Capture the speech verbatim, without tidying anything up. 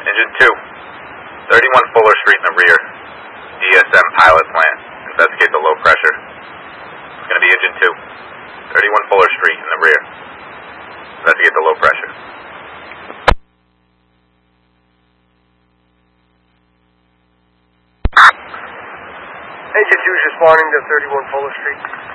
Engine two, thirty-one Fuller Street in the rear. D S M pilot plant. Investigate the low pressure. It's going to be engine two, thirty-one Fuller Street in the rear. Investigate the low pressure. Engine two is responding to thirty-one Fuller Street.